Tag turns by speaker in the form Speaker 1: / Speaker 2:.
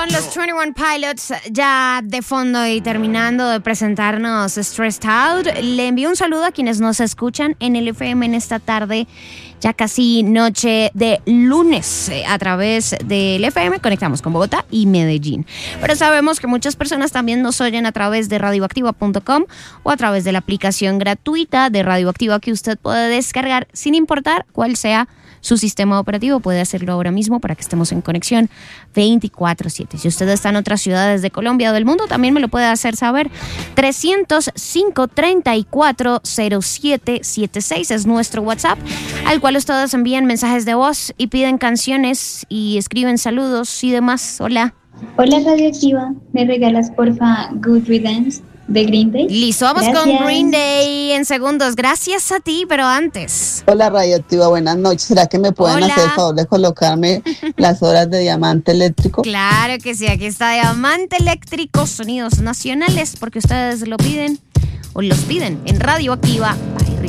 Speaker 1: Con los 21 Pilots ya de fondo y terminando de presentarnos Stressed Out, le envío un saludo a quienes nos escuchan en el FM en esta tarde, ya casi noche de lunes. A través del FM conectamos con Bogotá y Medellín. Pero sabemos que muchas personas también nos oyen a través de radioactiva.com o a través de la aplicación gratuita de Radioactiva que usted puede descargar sin importar cuál sea su sistema operativo. Puede hacerlo ahora mismo para que estemos en conexión 24/7. Si usted está en otras ciudades de Colombia o del mundo, también me lo puede hacer saber. 305-340776 es nuestro WhatsApp, al cual ustedes envían mensajes de voz y piden canciones y escriben saludos y demás. Hola.
Speaker 2: Hola Radioactiva, ¿me regalas porfa Good Riddance de Green Day?
Speaker 1: Listo, vamos
Speaker 2: Gracias.
Speaker 1: con Green Day en segundos. Gracias a ti, pero antes.
Speaker 3: Hola Radioactiva, buenas noches. ¿Será que me pueden
Speaker 1: Hola.
Speaker 3: hacer el favor de colocarme las horas de Diamante Eléctrico?
Speaker 1: Claro que sí, aquí está Diamante Eléctrico, sonidos nacionales, porque ustedes lo piden o los piden en Radioactiva